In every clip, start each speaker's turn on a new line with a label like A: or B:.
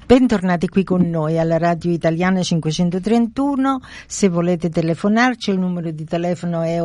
A: Bentornati qui con noi alla Radio Italiana 531. Se volete telefonarci il numero di telefono è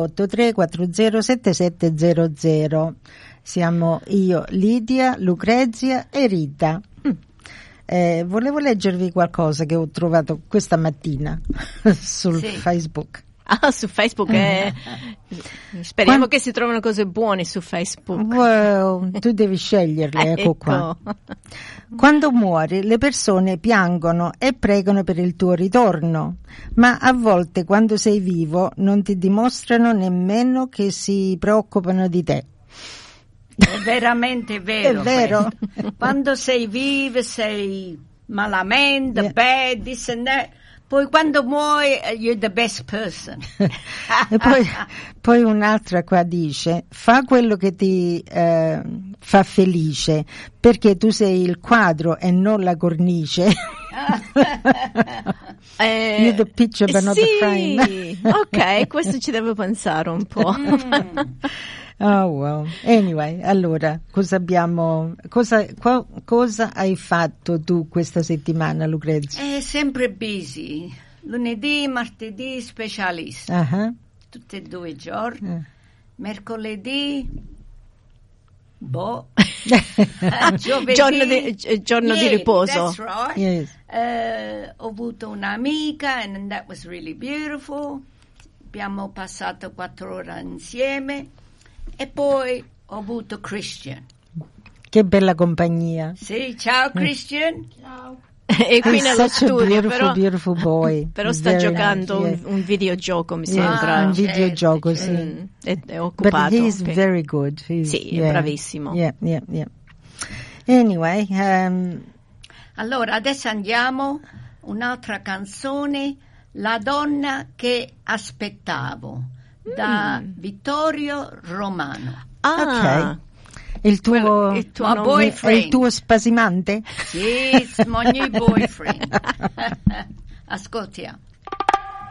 A: 83407700. Siamo io, Lidia, Lucrezia e Rita. Volevo leggervi qualcosa che ho trovato questa mattina sul Facebook.
B: Su Facebook speriamo che si trovino cose buone su Facebook.
A: Wow, tu devi sceglierle, ecco qua. Quando muori le persone piangono e pregano per il tuo ritorno, ma a volte quando sei vivo non ti dimostrano nemmeno che si preoccupano di te.
C: È veramente vero.
A: È vero.
C: Quando sei vivo sei malamente, bad, this and that. Poi quando muori, you're the best person.
A: E poi un'altra qua dice: fa quello che ti fa felice, perché tu sei il quadro e non la cornice. You're the picture but not the frame.
B: Ok, questo ci devo pensare un po'.
A: Oh wow. Anyway, allora, cosa hai fatto tu questa settimana, Lucrezia?
C: È sempre busy. Lunedì, martedì, specialista.
A: Uh-huh.
C: Tutti e 2 giorni. Mercoledì, giovedì,
B: giorno di riposo.
C: That's right.
A: Yes.
C: Ho avuto un'amica and that was really beautiful. Abbiamo passato 4 ore insieme. E poi ho avuto Christian.
A: Che bella compagnia.
C: Sì, ciao Christian.
D: Ciao.
B: E qui nello studio,
A: beautiful boy.
B: però sta giocando un videogioco, mi sembra.
A: Un videogioco, sì.
B: È occupato.
A: But he's very good.
B: Sì, è bravissimo.
A: Yeah. Anyway,
C: allora adesso andiamo un'altra canzone, La donna che aspettavo, da Vittorio Romano.
A: ok. Il tuo
C: boyfriend.
A: È il tuo spasimante?
C: Sì, it's my new boyfriend. Ascoltiamo.